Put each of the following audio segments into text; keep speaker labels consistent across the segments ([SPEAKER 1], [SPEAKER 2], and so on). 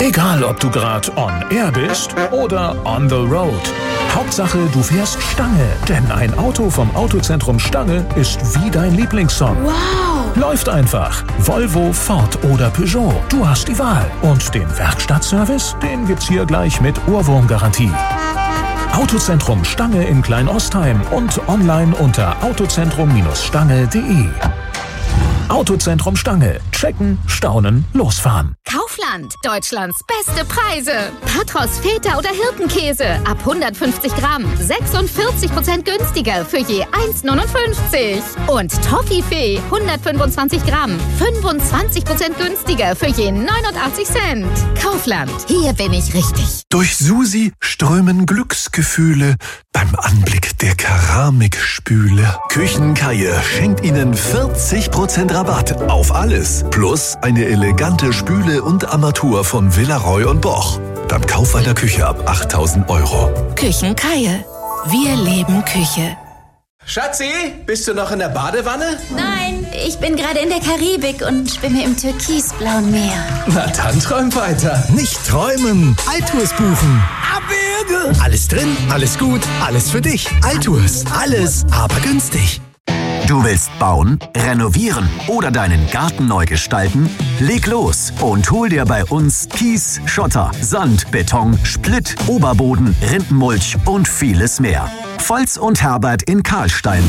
[SPEAKER 1] Egal, ob du gerade on air bist oder on the road. Hauptsache, du fährst Stange. Denn ein Auto vom Autozentrum Stange ist wie dein Lieblingssong.
[SPEAKER 2] Wow!
[SPEAKER 1] Läuft einfach. Volvo, Ford oder Peugeot. Du hast die Wahl. Und den Werkstattservice, den gibt's hier gleich mit Ohrwurmgarantie. Autozentrum Stange in Kleinostheim und online unter autozentrum-stange.de. Autozentrum Stange. Checken, staunen, losfahren.
[SPEAKER 2] Kaufland. Deutschlands beste Preise. Patros, Feta oder Hirtenkäse. Ab 150 Gramm. 46% günstiger für je 1,59. Und Toffifee. 125 Gramm. 25% günstiger für je 89 Cent. Kaufland. Hier bin ich richtig.
[SPEAKER 3] Durch Susi strömen Glücksgefühle beim Anblick der Keramikspüle. Küchenkaie schenkt Ihnen 40% Rabatt auf alles. Plus eine elegante Spüle und Armatur von Villaroy und Boch. Beim Kauf einer Küche ab 8.000 €.
[SPEAKER 4] Küchenkaie. Wir leben Küche.
[SPEAKER 5] Schatzi, bist du noch in der Badewanne?
[SPEAKER 6] Nein, ich bin gerade in der Karibik und schwimme im türkisblauen Meer.
[SPEAKER 5] Na dann träum weiter.
[SPEAKER 7] Nicht träumen, Altours buchen. Abwürge. Alles drin, alles gut, alles für dich. Altours, alles, aber günstig.
[SPEAKER 8] Du willst bauen, renovieren oder deinen Garten neu gestalten? Leg los und hol dir bei uns Kies, Schotter, Sand, Beton, Splitt, Oberboden, Rindenmulch und vieles mehr. Volz und Herbert in Karlstein.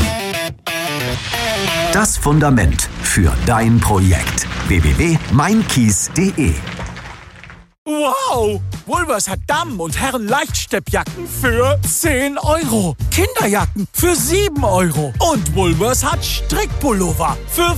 [SPEAKER 8] Das Fundament für dein Projekt. www.meinkies.de.
[SPEAKER 9] Wow! Woolworths hat Damen- und Herren-Leichtsteppjacken für 10 €. Kinderjacken für 7 €. Und Woolworths hat Strickpullover für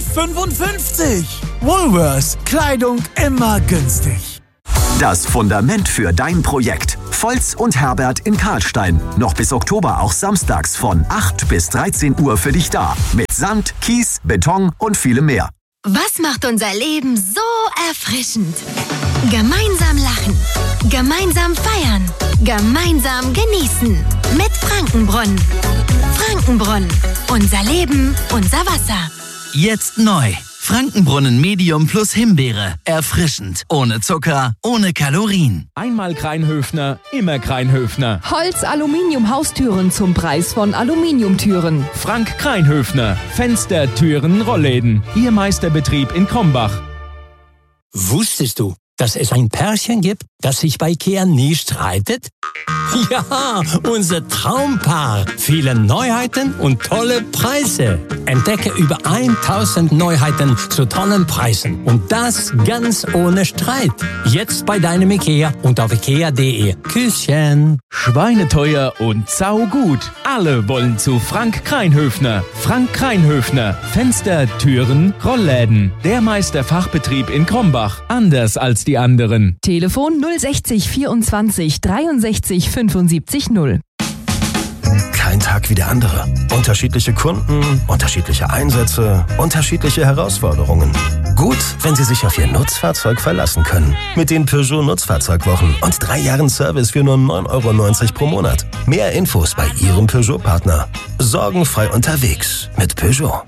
[SPEAKER 9] 5,55 €. Woolworths. Kleidung immer günstig.
[SPEAKER 8] Das Fundament für dein Projekt. Volz und Herbert in Karlstein. Noch bis Oktober auch samstags von 8 bis 13 Uhr für dich da. Mit Sand, Kies, Beton und vielem mehr.
[SPEAKER 4] Was macht unser Leben so erfrischend? Gemeinsam lachen, gemeinsam feiern, gemeinsam genießen. Mit Frankenbrunnen. Frankenbrunnen. Unser Leben, unser Wasser.
[SPEAKER 10] Jetzt neu. Frankenbrunnen Medium plus Himbeere. Erfrischend. Ohne Zucker, ohne Kalorien.
[SPEAKER 11] Einmal Kreinhöfner, immer Kreinhöfner.
[SPEAKER 12] Holz-Aluminium-Haustüren zum Preis von Aluminiumtüren.
[SPEAKER 11] Frank Kreinhöfner. Fenster, Türen, Rollläden. Ihr Meisterbetrieb in Krombach.
[SPEAKER 13] Wusstest du, dass es ein Pärchen gibt, das sich bei IKEA nie streitet? Ja, unser Traumpaar. Viele Neuheiten und tolle Preise. Entdecke über 1000 Neuheiten zu tollen Preisen. Und das ganz ohne Streit. Jetzt bei deinem IKEA und auf ikea.de. Küsschen.
[SPEAKER 11] Schweineteuer und saugut. Alle wollen zu Frank Kreinhöfner. Frank Kreinhöfner. Fenster, Türen, Rollläden. Der Meisterfachbetrieb in Krombach. Anders als die anderen.
[SPEAKER 12] Telefon 060 24 63 75 0.
[SPEAKER 3] Kein Tag wie der andere. Unterschiedliche Kunden, unterschiedliche Einsätze, unterschiedliche Herausforderungen. Gut, wenn Sie sich auf Ihr Nutzfahrzeug verlassen können. Mit den Peugeot Nutzfahrzeugwochen und 3 Jahren Service für nur 9,90 € pro Monat. Mehr Infos bei Ihrem Peugeot-Partner. Sorgenfrei unterwegs mit Peugeot.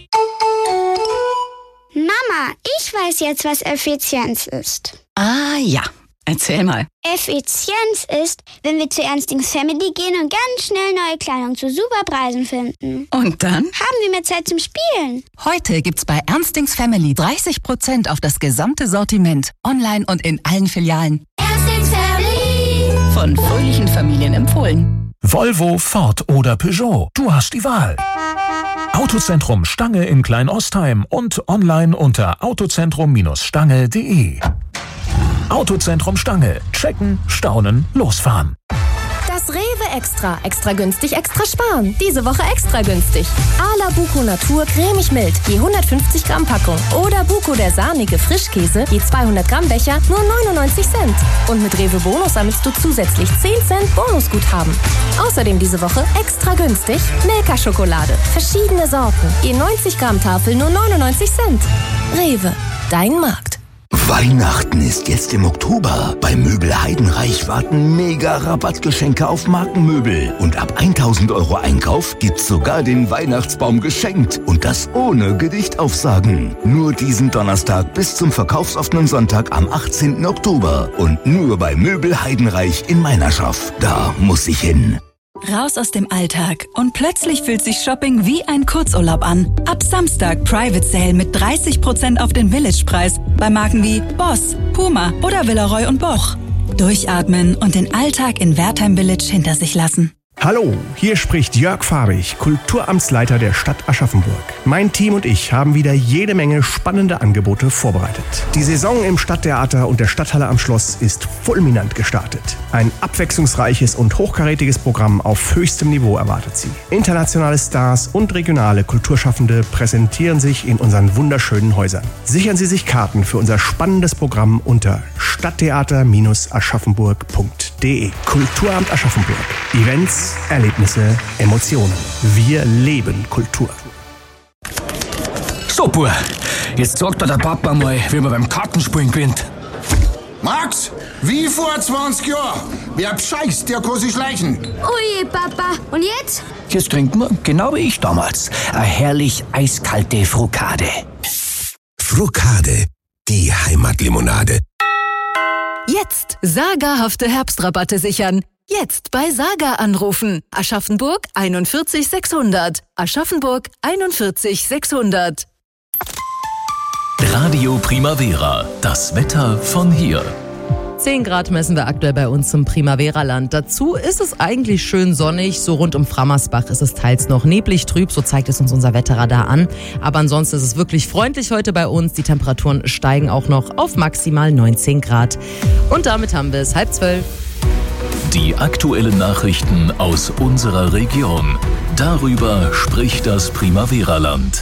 [SPEAKER 14] Mama, ich weiß jetzt, was Effizienz ist.
[SPEAKER 15] Ah ja, erzähl mal.
[SPEAKER 14] Effizienz ist, wenn wir zu Ernstings Family gehen und ganz schnell neue Kleidung zu super Preisen finden.
[SPEAKER 15] Und dann?
[SPEAKER 14] Haben wir mehr Zeit zum Spielen.
[SPEAKER 15] Heute gibt's bei Ernstings Family 30% auf das gesamte Sortiment. Online und in allen Filialen.
[SPEAKER 14] Ernstings Family.
[SPEAKER 15] Von fröhlichen Familien empfohlen.
[SPEAKER 1] Volvo, Ford oder Peugeot. Du hast die Wahl. Autozentrum Stange in Kleinostheim und online unter autozentrum-stange.de. Autozentrum Stange. Checken, staunen, losfahren.
[SPEAKER 2] Das Rewe Extra. Extra günstig, extra sparen. Diese Woche extra günstig. Ala Buko Natur cremig mild, je 150 Gramm Packung. Oder Buko der sahnige Frischkäse, je 200 Gramm Becher, nur 99 Cent. Und mit Rewe Bonus sammelst du zusätzlich 10 Cent Bonusguthaben. Außerdem diese Woche extra günstig Milka-Schokolade. Verschiedene Sorten, je 90 Gramm Tafel, nur 99 Cent. Rewe, dein Markt.
[SPEAKER 16] Weihnachten ist jetzt im Oktober. Bei Möbel Heidenreich warten mega Rabattgeschenke auf Markenmöbel. Und ab 1.000 € Einkauf gibt's sogar den Weihnachtsbaum geschenkt. Und das ohne Gedichtaufsagen. Nur diesen Donnerstag bis zum verkaufsoffenen Sonntag am 18. Oktober. Und nur bei Möbel Heidenreich in Meinerschaft. Da muss ich hin.
[SPEAKER 15] Raus aus dem Alltag und plötzlich fühlt sich Shopping wie ein Kurzurlaub an. Ab Samstag Private Sale mit 30% auf den Village-Preis bei Marken wie Boss, Puma oder Villeroy & Boch. Durchatmen und den Alltag in Wertheim Village hinter sich lassen.
[SPEAKER 17] Hallo, hier spricht Jörg Farbig, Kulturamtsleiter der Stadt Aschaffenburg. Mein Team und ich haben wieder jede Menge spannende Angebote vorbereitet. Die Saison im Stadttheater und der Stadthalle am Schloss ist fulminant gestartet. Ein abwechslungsreiches und hochkarätiges Programm auf höchstem Niveau erwartet Sie. Internationale Stars und regionale Kulturschaffende präsentieren sich in unseren wunderschönen Häusern. Sichern Sie sich Karten für unser spannendes Programm unter stadttheater-aschaffenburg.de. Kulturamt Aschaffenburg. Events, Erlebnisse, Emotionen. Wir leben Kultur.
[SPEAKER 18] So, Bub, jetzt sagt der Papa mal, wie man beim Kartenspielen gewinnt.
[SPEAKER 19] Max, wie vor 20 Jahren. Wer bescheißt, der kann sich schleichen.
[SPEAKER 14] Oje, Papa. Und jetzt?
[SPEAKER 18] Jetzt trinken wir, genau wie ich damals, eine herrlich eiskalte Frukade.
[SPEAKER 20] Frukade, die Heimatlimonade.
[SPEAKER 21] Jetzt sagerhafte Herbstrabatte sichern. Jetzt bei Saga anrufen. Aschaffenburg 41 600. Aschaffenburg 41 600.
[SPEAKER 1] Radio Primavera, das Wetter von hier.
[SPEAKER 22] 10 Grad messen wir aktuell bei uns im Primavera-Land. Dazu ist es eigentlich schön sonnig. So rund um Frammersbach ist es teils noch neblig trüb. So zeigt es uns unser Wetterradar an. Aber ansonsten ist es wirklich freundlich heute bei uns. Die Temperaturen steigen auch noch auf maximal 19 Grad. Und damit haben wir es 11:30.
[SPEAKER 1] Die aktuellen Nachrichten aus unserer Region. Darüber spricht das Primavera-Land.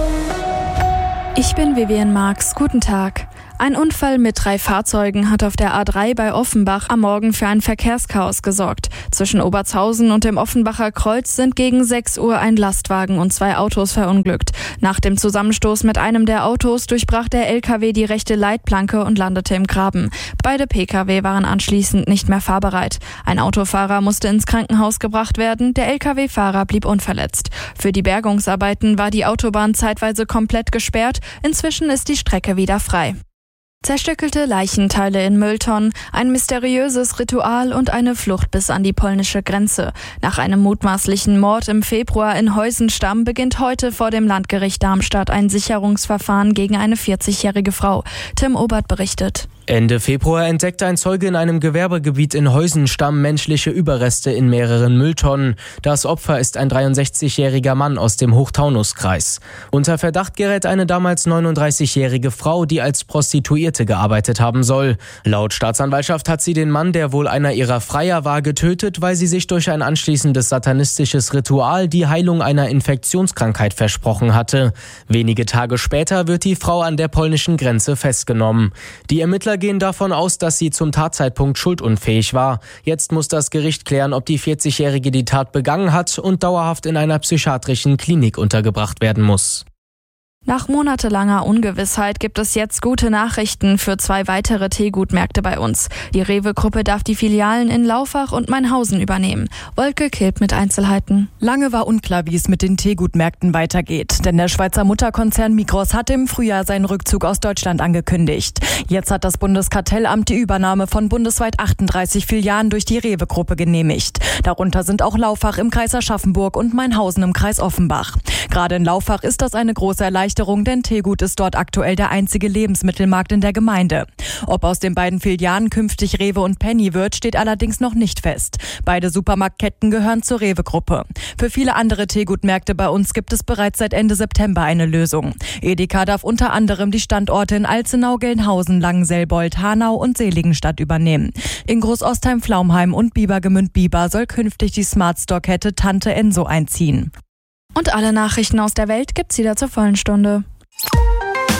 [SPEAKER 23] Ich bin Vivian Marx. Guten Tag. Ein Unfall mit 3 Fahrzeugen hat auf der A3 bei Offenbach am Morgen für ein Verkehrschaos gesorgt. Zwischen Obertshausen und dem Offenbacher Kreuz sind gegen 6 Uhr ein Lastwagen und 2 Autos verunglückt. Nach dem Zusammenstoß mit einem der Autos durchbrach der LKW die rechte Leitplanke und landete im Graben. Beide Pkw waren anschließend nicht mehr fahrbereit. Ein Autofahrer musste ins Krankenhaus gebracht werden, der LKW-Fahrer blieb unverletzt. Für die Bergungsarbeiten war die Autobahn zeitweise komplett gesperrt. Inzwischen ist die Strecke wieder frei. Zerstückelte Leichenteile in Mülltonnen, ein mysteriöses Ritual und eine Flucht bis an die polnische Grenze. Nach einem mutmaßlichen Mord im Februar in Heusenstamm beginnt heute vor dem Landgericht Darmstadt ein Sicherungsverfahren gegen eine 40-jährige Frau. Tim Obert berichtet.
[SPEAKER 24] Ende Februar entdeckte ein Zeuge in einem Gewerbegebiet in Heusenstamm menschliche Überreste in mehreren Mülltonnen. Das Opfer ist ein 63-jähriger Mann aus dem Hochtaunuskreis. Unter Verdacht gerät eine damals 39-jährige Frau, die als Prostituierte gearbeitet haben soll. Laut Staatsanwaltschaft hat sie den Mann, der wohl einer ihrer Freier war, getötet, weil sie sich durch ein anschließendes satanistisches Ritual die Heilung einer Infektionskrankheit versprochen hatte. Wenige Tage später wird die Frau an der polnischen Grenze festgenommen. Die Ermittler gehen davon aus, dass sie zum Tatzeitpunkt schuldunfähig war. Jetzt muss das Gericht klären, ob die 40-Jährige die Tat begangen hat und dauerhaft in einer psychiatrischen Klinik untergebracht werden muss.
[SPEAKER 23] Nach monatelanger Ungewissheit gibt es jetzt gute Nachrichten für 2 weitere Teegutmärkte bei uns. Die Rewe-Gruppe darf die Filialen in Laufach und Mainhausen übernehmen. Wolke Kilp mit Einzelheiten.
[SPEAKER 12] Lange war unklar, wie es mit den Teegutmärkten weitergeht. Denn der Schweizer Mutterkonzern Migros hatte im Frühjahr seinen Rückzug aus Deutschland angekündigt. Jetzt hat das Bundeskartellamt die Übernahme von bundesweit 38 Filialen durch die Rewe-Gruppe genehmigt. Darunter sind auch Laufach im Kreis Aschaffenburg und Mainhausen im Kreis Offenbach. Gerade in Laufach ist das eine große Erleichterung, denn Teegut ist dort aktuell der einzige Lebensmittelmarkt in der Gemeinde. Ob aus den beiden Filialen künftig Rewe und Penny wird, steht allerdings noch nicht fest. Beide Supermarktketten gehören zur Rewe-Gruppe. Für viele andere Teegutmärkte bei uns gibt es bereits seit Ende September eine Lösung. Edeka darf unter anderem die Standorte in Alzenau, Gelnhausen, Langenselbold, Hanau und Seligenstadt übernehmen. In Großostheim, Pflaumheim und Biebergemünd-Bieber soll künftig die Smart Store-Kette Tante Enso einziehen.
[SPEAKER 23] Und alle Nachrichten aus der Welt gibt's wieder zur vollen Stunde.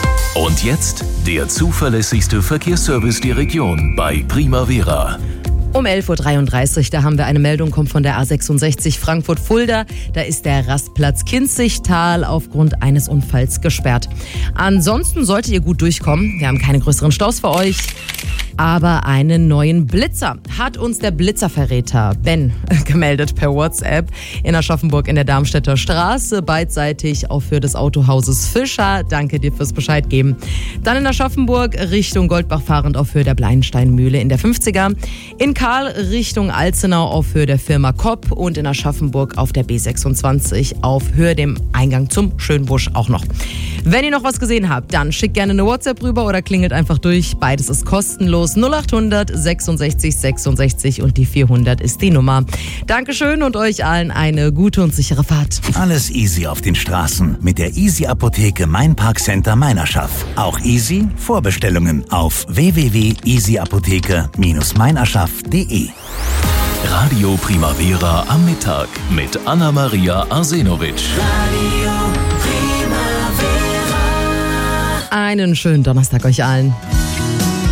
[SPEAKER 1] Und jetzt der zuverlässigste Verkehrsservice der Region bei Primavera.
[SPEAKER 22] Um 11.33 Uhr, da haben wir eine Meldung, kommt von der A66 Frankfurt-Fulda. Da ist der Rastplatz Kinzigtal aufgrund eines Unfalls gesperrt. Ansonsten solltet ihr gut durchkommen. Wir haben keine größeren Staus für euch. Aber einen neuen Blitzer hat uns der Blitzerverräter Ben gemeldet per WhatsApp in Aschaffenburg in der Darmstädter Straße, beidseitig auf Höhe des Autohauses Fischer. Danke dir fürs Bescheid geben. Dann in Aschaffenburg Richtung Goldbach fahrend auf Höhe der Bleinsteinmühle in der 50er. In Karl Richtung Alzenau auf Höhe der Firma Kopp und in Aschaffenburg auf der B26 auf Höhe dem Eingang zum Schönbusch auch noch. Wenn ihr noch was gesehen habt, dann schickt gerne eine WhatsApp rüber oder klingelt einfach durch. Beides ist kostenlos. 0800 66 66 und die 400 ist die Nummer. Dankeschön und euch allen eine gute und sichere Fahrt.
[SPEAKER 8] Alles easy auf den Straßen mit der Easy Apotheke Main Park Center Meinerschaft. Auch easy Vorbestellungen auf www.easyapotheke-meinerschaft.de.
[SPEAKER 1] Radio Primavera am Mittag mit Anna-Maria Arsenovic.
[SPEAKER 22] Einen schönen Donnerstag euch allen.